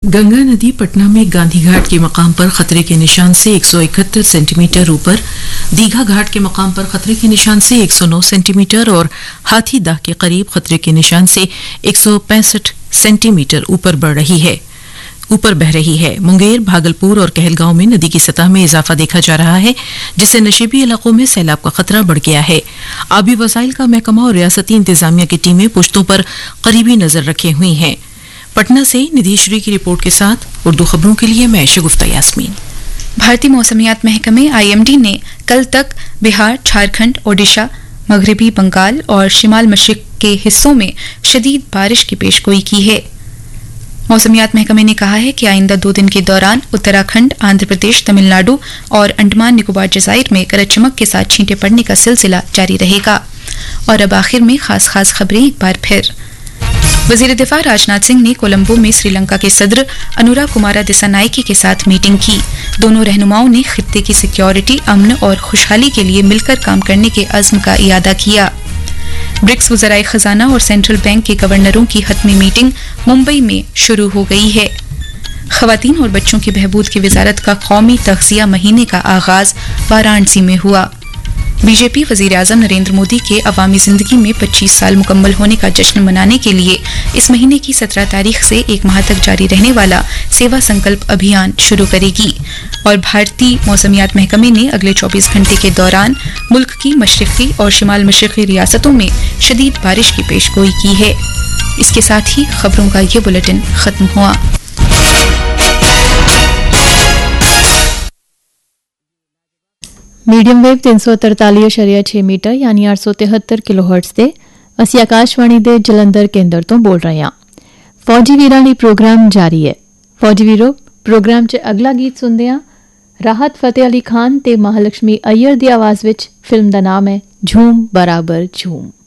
गंगा नदी पटना में गांधी घाट के मकाम पर खतरे के निशान से 171 सेंटीमीटर ऊपर, दीघा घाट के मकाम पर खतरे के निशान से 109 सेंटीमीटर और हाथीदह के करीब खतरे के निशान से 165 सेंटीमीटर ऊपर बह रही है। मुंगेर, भागलपुर और कहलगांव में नदी की सतह में इजाफा देखा जा रहा है, जिससे नशेबी इलाकों में सैलाब का खतरा बढ़ गया है। आबी वसाइल का महकमा और रियासती इंतजामिया की टीमें पुश्तों पर करीबी नजर रखे हुई हैं। पटना से निधि श्री की रिपोर्ट के साथ उर्दू खबरों के लिए मैं शगुफ्ता यास्मीन। भारतीय मौसमियात महकमे IMD ने कल तक बिहार, झारखंड, ओडिशा, मगरबी बंगाल और शिमाल मशरिक के हिस्सों में शदीद बारिश की पेशगोई की है। मौसमियात महकमे ने कहा है कि आइंदा 2 दिन के दौरान उत्तराखंड, आंध्र प्रदेश, तमिलनाडु और अंडमान निकोबार जज़ाइर में गरज चमक के साथ छींटे पड़ने का सिलसिला जारी रहेगा। और अब आखिर में खास खबरें एक बार फिर। वजीर दिफा राजनाथ सिंह ने कोलंबो में श्रीलंका के सदर अनुरा कुमारा दिसानायके के साथ मीटिंग की। दोनों रहनुमाओं ने खित्ते की सिक्योरिटी, अमन और खुशहाली के लिए मिलकर काम करने के अज़्म का इयादा किया। ब्रिक्स वज़राए खजाना और सेंट्रल बैंक के गवर्नरों की हतमी मीटिंग मुंबई में शुरू हो गई है। खवातीन और बच्चों की बहबूद की वजारत का कौमी तग़ज़िया महीने का आगाज वाराणसी में हुआ। बीजेपी वज़ीर आज़म नरेंद्र मोदी के अवामी जिंदगी में 25 साल मुकम्मल होने का जश्न मनाने के लिए इस महीने की 17 तारीख से 1 माह तक जारी रहने वाला सेवा संकल्प अभियान शुरू करेगी। और भारतीय मौसमियात महकमे ने अगले 24 घंटे के दौरान मुल्क की मशरिकी और शिमाल मशरिकी रियासतों में शदीद बारिश की पेशगोई की है। इसके साथ ही खबरों का ये बुलेटिन खत्म हुआ। मीडियम वेव 343.6 मीटर यानी 873 किलोहर्ट्ज़ ते ਅਸੀਂ ਆਕਾਸ਼ਵਾਣੀ ਦੇ ਜਲੰਧਰ ਕੇਂਦਰ ਤੋਂ ਬੋਲ ਰਹੇ ਹਾਂ। ਫੌਜੀ ਵੀਰਾਂ ਲਈ ਪ੍ਰੋਗਰਾਮ ਜਾਰੀ ਹੈ। ਫੌਜੀ ਵੀਰੋ, ਪ੍ਰੋਗਰਾਮ 'ਚ ਅਗਲਾ ਗੀਤ ਸੁਣਦੇ ਹਾਂ ਰਾਹਤ ਫਤਿਹ ਅਲੀ ਖਾਨ ਤੇ ਮਹਾਲక్ష్ਮੀ ਅਯਰ ਦੀ ਆਵਾਜ਼ ਵਿੱਚ। ਫਿਲਮ ਦਾ ਨਾਮ ਹੈ ਝੂਮ ਬਰਾਬਰ ਝੂਮ।